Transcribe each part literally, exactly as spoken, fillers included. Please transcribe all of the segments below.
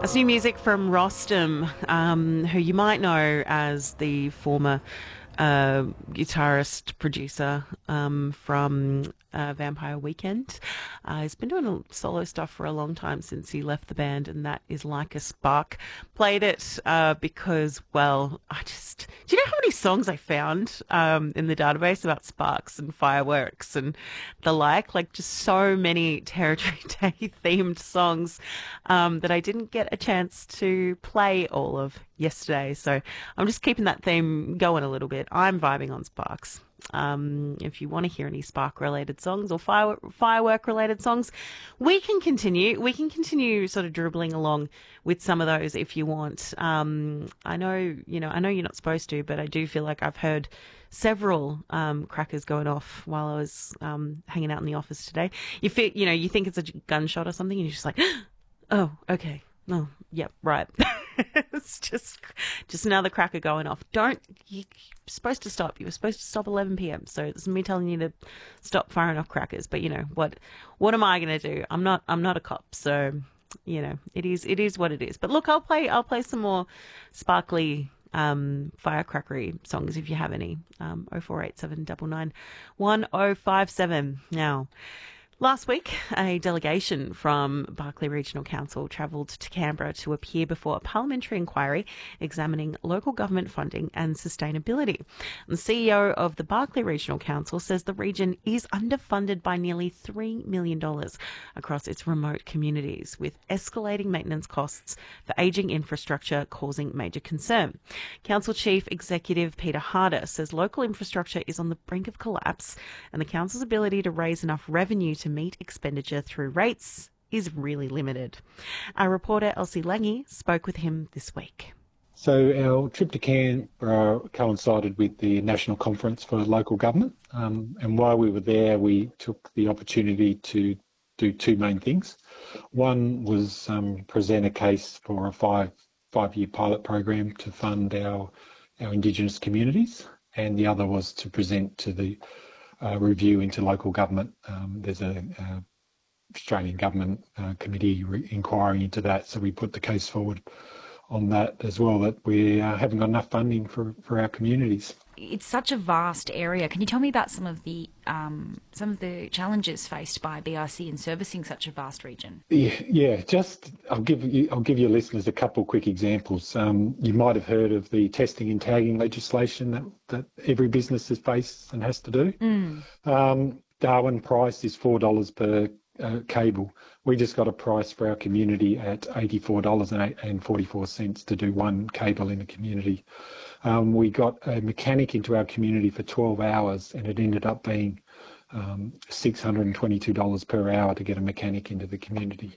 That's new music from Rostam, um, who you might know as the former uh, guitarist producer um, from uh, Vampire Weekend. Uh, he's been doing solo stuff for a long time since he left the band, and that is Like a Spark. Played it uh, because, well, I just. Do you know how many songs I found um, in the database about sparks and fireworks and the like? Like, just so many Territory Day themed songs um, that I didn't get a chance to play all of yesterday. So I'm just keeping that theme going a little bit. I'm vibing on sparks. Um, if you want to hear any spark related songs or fire, firework related songs, we can continue. We can continue sort of dribbling along with some of those if you want. Um, I know, you know, I know you're not supposed to, but I do feel like I've heard several um, crackers going off while I was um, hanging out in the office today. You feel, you know, you think it's a gunshot or something, and you're just like, oh, okay. Oh, yep, right. It's just just another cracker going off. Don't, you're supposed to stop. You were supposed to stop eleven p.m. So it's me telling you to stop firing off crackers. But you know what? What am I going to do? I'm not. I'm not a cop. So you know it is. It is what it is. But look, I'll play. I'll play some more sparkly um, firecrackery songs if you have any. Um, oh four eight seven nine nine one oh five seven now. Last week, a delegation from Barkly Regional Council travelled to Canberra to appear before a parliamentary inquiry examining local government funding and sustainability. The C E O of the Barkly Regional Council says the region is underfunded by nearly three million dollars across its remote communities, with escalating maintenance costs for ageing infrastructure causing major concern. Council Chief Executive Peter Harder says local infrastructure is on the brink of collapse, and the council's ability to raise enough revenue to meet expenditure through rates is really limited. Our reporter Elsie Lange spoke with him this week. So our trip to Canberra coincided with the National Conference for Local Government, um, and while we were there we took the opportunity to do two main things. One was um, present a case for a five, five-year pilot program to fund our, our Indigenous communities, and the other was to present to the Uh, review into local government. Um, there's a, a Australian Government uh, committee re- inquiring into that, so we put the case forward on that as well, that we uh, haven't got enough funding for, for our communities. It's such a vast area. Can you tell me about some of the um, some of the challenges faced by B R C in servicing such a vast region? Yeah, yeah. Just I'll give you I'll give your listeners a couple of quick examples. Um, you might have heard of the testing and tagging legislation that, that every business has faced and has to do. Mm. Um, Darwin price is four dollars per uh, cable. We just got a price for our community at eighty-four dollars and forty-four cents to do one cable in a community. Um, we got a mechanic into our community for twelve hours, and it ended up being um, six hundred twenty-two dollars per hour to get a mechanic into the community.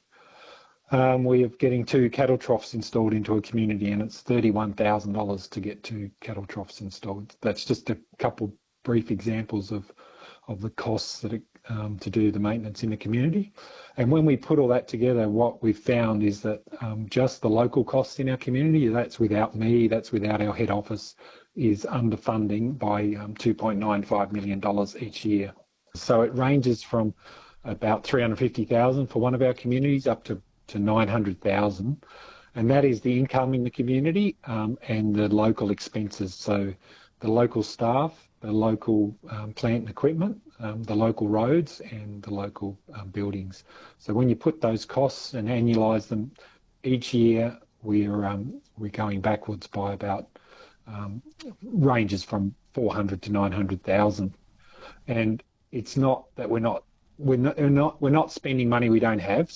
Um, we are getting two cattle troughs installed into a community, and it's thirty-one thousand dollars to get two cattle troughs installed. That's just a couple brief examples of of the costs that it, um, to do the maintenance in the community. And when we put all that together, what we've found is that um, just the local costs in our community, that's without me, that's without our head office, is underfunding by um, two point nine five million dollars each year. So it ranges from about three hundred fifty thousand dollars for one of our communities up to, to nine hundred thousand dollars. And that is the income in the community um, and the local expenses. So the local staff, the local um, plant and equipment, um, the local roads and the local um, buildings. So when you put those costs and annualise them each year, we're, um, we're going backwards by about, um, ranges from four hundred to nine hundred thousand. And it's not that we're not, we're not, we're not, we're not spending money we don't have.